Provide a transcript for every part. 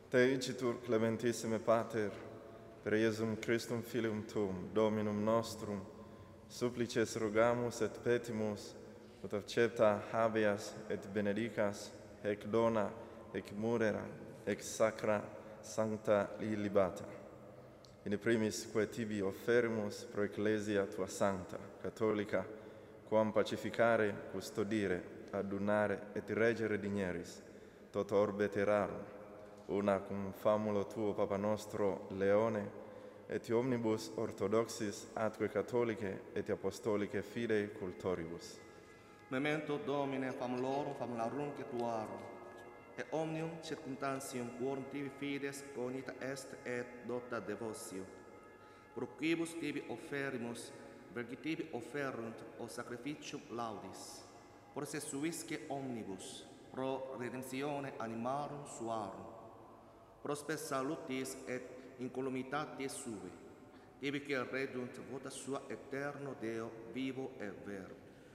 Te igitur clementissime Pater, per Iesum Christum Filium Tuum, Dominum nostrum, supplices rogamus et petimus, ut accepta habeas et benedicas, hec dona, hec murera, hec sacra, sancta illibata. In primis quae tibi offerimus pro Ecclesia tua sancta, catholica, quam pacificare, custodire, adunare et regere digneris, tot orbe terrarum, una cum famulo tuo Papa nostro Leone, et omnibus orthodoxis atque catholicae et apostolicae fidei cultoribus. Memento Domine famulorum famularum tuarum, et omnium circumstantium quorum tibi fides conita est et dota devotio. Pro quibus tibi offerimus, vergi tibi offerunt o sacrificium laudis, por se suisque omnibus, pro redemptione animarum suarum, prosper salutis et incolumitatis sue, tibi que redunt vota sua eterno Deo vivo et vero.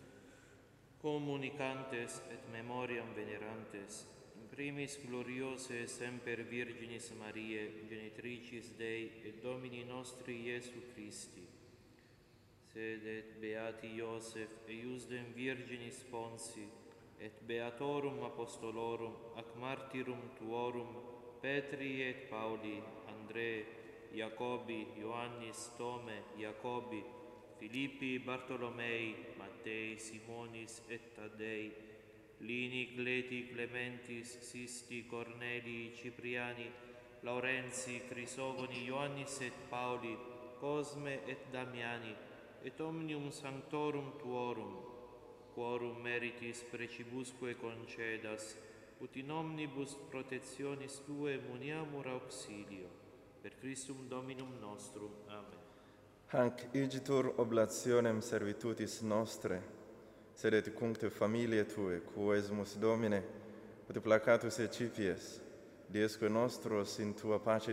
Communicantes et memoriam venerantes, in primis gloriose semper Virginis Mariae, genitricis Dei et Domini nostri Iesu Christi, sed et beati Iosef et Iusdem Virginis Ponsi, et beatorum apostolorum ac martyrum tuorum, Petri et Pauli, Andrei, Jacobi, Ioannis, Tome, Jacobi, Filippi, Bartolomei, Mattei, Simonis et Taddei, Lini, Cleti, Clementis, Sisti, Cornelii, Cipriani, Laurenzi, Crisogoni, Ioannis et Pauli, Cosme et Damiani, et omnium sanctorum tuorum, quorum meritis precibusque concedas, ut in omnibus protectionis Tue muniamur auxilio. Per Christum Dominum nostrum. Amen. Hanc igitur oblationem servitutis nostre, sed et cuncte familiae Tue, quoesumus Domine, ut placatus ecipies, diesque nostros in Tua pace